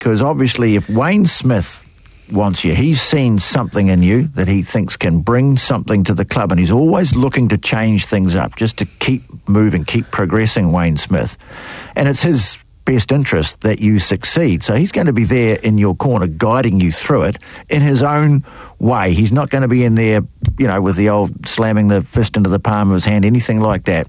Because obviously if Wayne Smith wants you, he's seen something in you that he thinks can bring something to the club, and he's always looking to change things up just to keep moving, keep progressing, Wayne Smith. And it's his best interest that you succeed. So he's going to be there in your corner guiding you through it in his own way. He's not going to be in there, with the old slamming the fist into the palm of his hand, anything like that.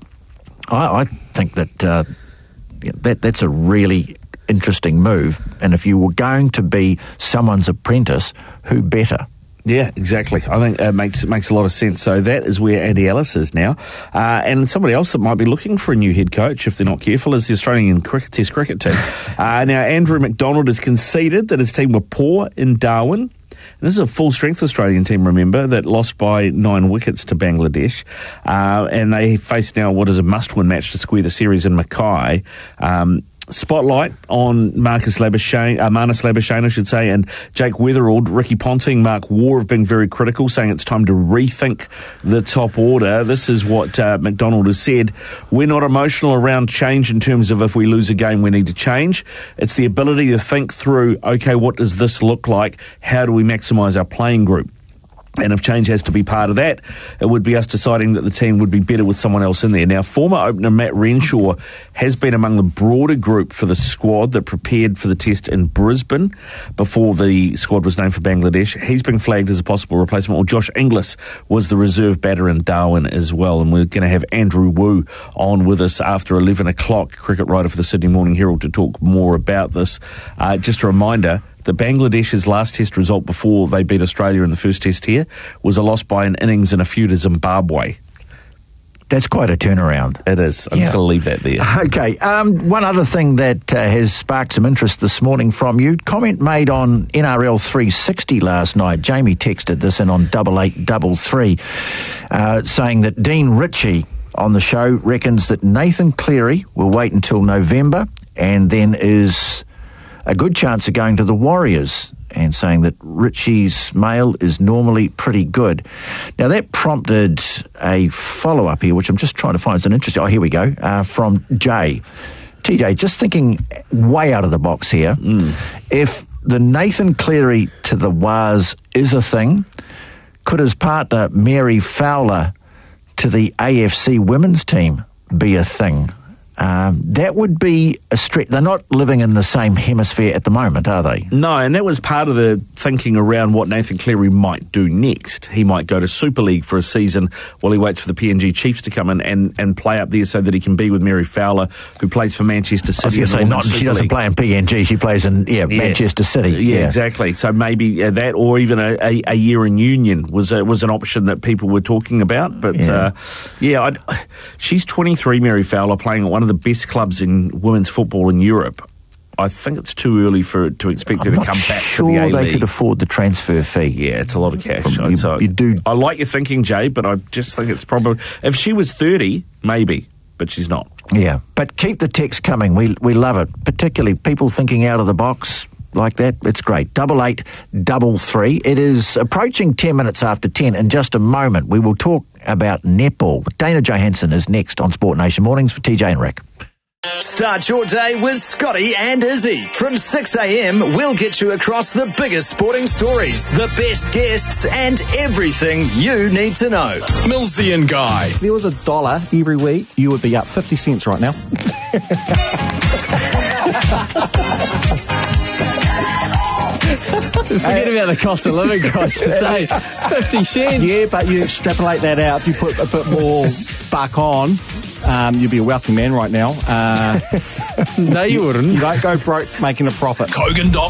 I think that that's a really interesting move, and if you were going to be someone's apprentice, who better? Yeah, exactly. I think it makes a lot of sense. So that is where Andy Ellis is now. And somebody else that might be looking for a new head coach, if they're not careful, is the Australian Test cricket team. Now, Andrew McDonald has conceded that his team were poor in Darwin. And this is a full-strength Australian team, remember, that lost by 9 wickets to Bangladesh. And they face now what is a must-win match to square the series in Mackay. Spotlight on Marnus Labuschagne, I should say, and Jake Weatherald. Ricky Ponting, Mark Waugh have been very critical, saying it's time to rethink the top order. This is what McDonald has said. We're not emotional around change in terms of if we lose a game, we need to change. It's the ability to think through, okay, what does this look like? How do we maximise our playing group? And if change has to be part of that, it would be us deciding that the team would be better with someone else in there. Now, former opener Matt Renshaw has been among the broader group for the squad that prepared for the test in Brisbane before the squad was named for Bangladesh. He's been flagged as a possible replacement. Well, Josh Inglis was the reserve batter in Darwin as well. And we're going to have Andrew Wu on with us after 11 o'clock, cricket writer for the Sydney Morning Herald, to talk more about this. Just a reminder, that Bangladesh's last test result before they beat Australia in the first test here was a loss by an innings and a few to Zimbabwe. That's quite a turnaround. It is. I'm just going to leave that there. Okay. One other thing that has sparked some interest this morning from you, comment made on NRL 360 last night. Jamie texted this in on 8833, saying that Dean Ritchie on the show reckons that Nathan Cleary will wait until November and then is a good chance of going to the Warriors, and saying that Richie's mail is normally pretty good. Now, that prompted a follow-up here, which I'm just trying to find. It's an interesting... Oh, here we go. From Jay. TJ, just thinking way out of the box here. If the Nathan Cleary to the Wars is a thing, could his partner Mary Fowler to the AFC women's team be a thing? That would be a stretch. They're not living in the same hemisphere at the moment, are they? No, and that was part of the thinking around what Nathan Cleary might do next. He might go to Super League for a season while he waits for the PNG Chiefs to come in and play up there so that he can be with Mary Fowler, who plays for Manchester City. I was going to say, she doesn't play in PNG, she plays in Manchester City. Yeah, exactly. So maybe that, or even a year in Union was an option that people were talking about. But she's 23, Mary Fowler, playing at one of the best clubs in women's football in Europe. I think it's too early to expect her to come back to the A-League. I'm not sure they could afford the transfer fee. Yeah, it's a lot of cash. I like your thinking, Jay, but I just think it's probably... If she was 30, maybe, but she's not. Yeah, but keep the text coming. We love it, particularly people thinking out of the box like that. It's great. 8833. It is approaching 10 minutes after 10. In just a moment, we will talk about netball. Dana Johansson is next on Sport Nation Mornings for TJ and Rick. Start your day with Scotty and Izzy. From 6 a.m, we'll get you across the biggest sporting stories, the best guests, and everything you need to know. Millsy and Guy. If there was $1 every week, you would be up 50 cents right now. Forget about the cost of living crisis, eh? 50 cents. Yeah, but you extrapolate that out. You put a bit more buck on, you'd be a wealthy man right now. No, you wouldn't. You don't go broke making a profit. Kogan.com.